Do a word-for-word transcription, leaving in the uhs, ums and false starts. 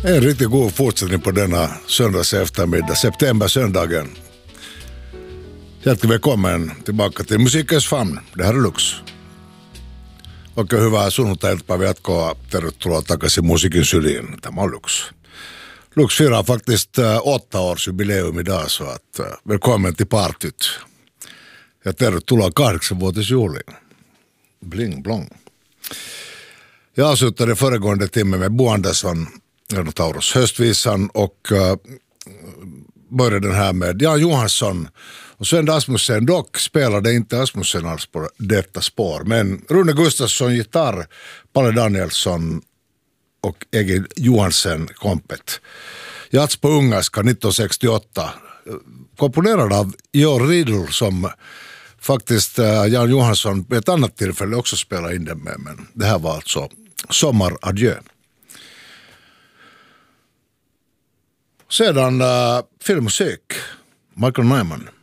En riktigt god fortsättning på denna söndags eftermiddag, september-söndagen. Hjärtligt välkommen tillbaka till Musikens famn. Det här är Lux. Oikein hyvää sunnuntai-iltaa jatkoa. Tervetuloa takaisin musiikin syliin. Tämä on Lux. Lux firar faktiskt äh, åtta års jubileum idag, så att äh, välkommen till partyt. Ja tervetuloa kahdeksanvuotisjuhliin. Bling blong. Jag avslutade föregående timme med Bo Andersson, Taurus höstvisan, och uh, började den här med Jan Johansson och Sven Asmussen. Dock spelade inte Asmussen alls på detta spår, men Rune Gustafsson gitarr, Palle Danielsson och Egil Johansen kompet. Jats på ungerska nittonhundrasextioåtta, komponerad av Georg Riedl, som faktiskt uh, Jan Johansson vid ett annat tillfälle också spelade in den med, men det här var alltså Sommaradjö. Sedan uh, filmmusik, Michael Nyman.